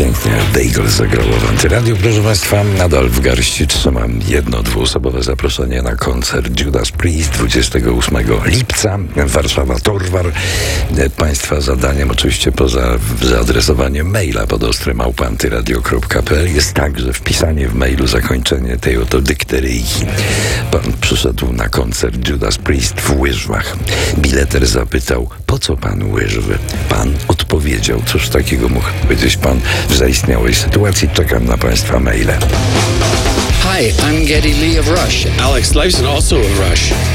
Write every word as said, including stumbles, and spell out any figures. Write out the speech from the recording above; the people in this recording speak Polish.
Pięknie The Eagles zagrało w Antyradiu. Proszę Państwa, nadal w garści trzymam jedno dwuosobowe zaproszenie na koncert Judas Priest dwudziestego ósmego lipca. Warszawa Torwar. Państwa zadaniem, oczywiście poza zaadresowaniem maila pod ostry małpa antyradio kropka p l, jest także wpisanie w mailu zakończenie tej oto dykteryjki. Pan przyszedł na koncert Judas Priest w łyżwach. Bileter zapytał, po co pan łyżwy? Pan odpowiedział, cóż takiego mógł powiedzieć pan w zaistniałej sytuacji. Czekam na Państwa maile. Hi, I'm Geddy Lee of Rush. Alex Lifeson, also of Rush.